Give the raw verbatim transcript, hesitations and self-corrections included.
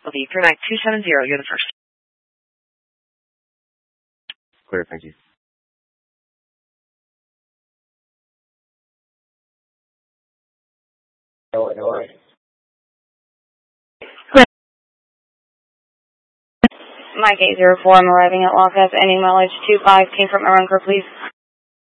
L V three nine two seven zero, you're the first. Clear, thank you. Illinois. Mike eight zero four, I'm arriving at Lockup. Any mileage two five came from Aranker, please.